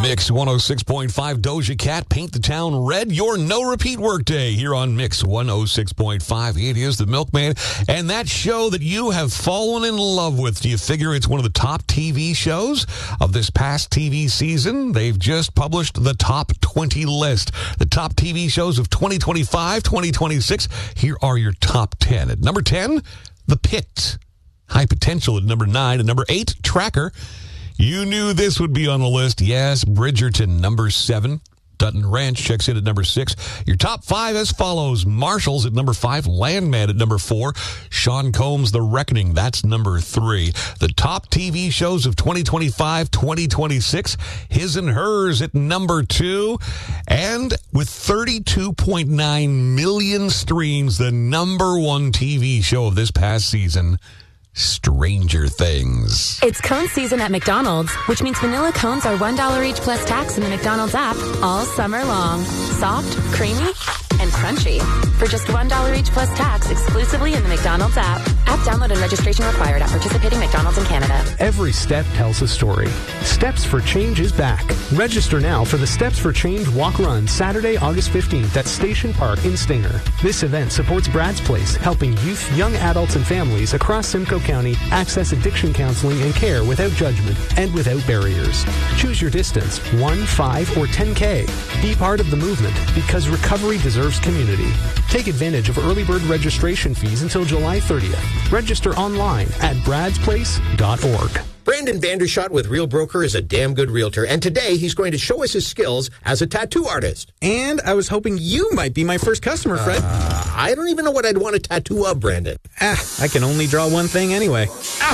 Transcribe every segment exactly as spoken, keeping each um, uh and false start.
Mix one oh six point five, Doja Cat, Paint the Town Red, your no-repeat workday here on Mix one oh six point five. It is the Milkman, and that show that you have fallen in love with. Do you figure it's one of the top T V shows of this past T V season? They've just published the top twenty list. The top T V shows of twenty twenty-five, twenty twenty-six. Here are your top ten. At number ten, The Pit. High Potential at number nine. At number eight, Tracker. You knew this would be on the list. Yes, Bridgerton, number seven. Dutton Ranch checks in at number six. Your top five as follows. Marshall's at number five. Landman at number four. Sean Combs' The Reckoning, that's number three. The top T V shows of twenty twenty-five, twenty twenty-six. His and Hers at number two. And with thirty-two point nine million streams, the number one T V show of this past season, Stranger Things. It's cone season at McDonald's, which means vanilla cones are one dollar each plus tax in the McDonald's app all summer long. Soft, creamy, and crunchy. For just one dollar each plus tax exclusively in the McDonald's app. App download and registration required at participating McDonald's in Canada. Every step tells a story. Steps for Change is back. Register now for the Steps for Change Walk Run Saturday, August fifteenth at Station Park in Stinger. This event supports Brad's Place, helping youth, young adults, and families across Simcoe County access addiction counseling and care without judgment and without barriers. Choose your distance, one, five, or ten K. Be part of the movement because recovery deserves community. Take advantage of early bird registration fees until July thirtieth. Register online at brads place dot org. Brandon Vandershot with Real Broker is a damn good realtor, and today he's going to show us his skills as a tattoo artist. And I was hoping you might be my first customer, Fred. Uh, I don't even know what I'd want a tattoo of, Brandon. Ah, I can only draw one thing anyway.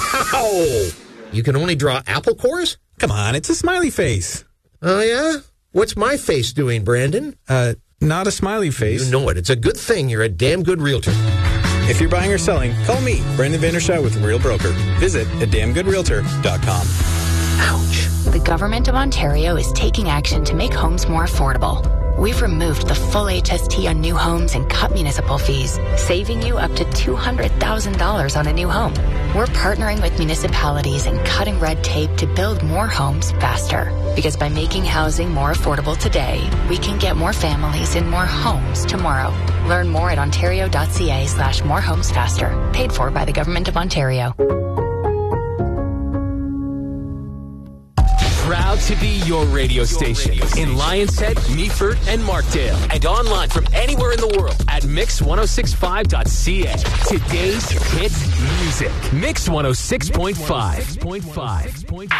Ow! You can only draw apple cores? Come on, it's a smiley face. Oh, yeah? What's my face doing, Brandon? Uh, not a smiley face. You know it. It's a good thing you're a damn good realtor. If you're buying or selling, call me, Brandon Vandershot with Real Broker. Visit a damn good realtor dot com. Ouch. The Government of Ontario is taking action to make homes more affordable. We've removed the full H S T on new homes and cut municipal fees, saving you up to two hundred thousand dollars on a new home. We're partnering with municipalities and cutting red tape to build more homes faster. Because by making housing more affordable today, we can get more families in more homes tomorrow. Learn more at ontario.ca slash more homes faster. Paid for by the Government of Ontario. Proud to be your radio station in Lionshead, Meaford, and Markdale. And online from anywhere in the world at mix ten sixty-five dot c a. Today's hit music. Mix one oh six point five.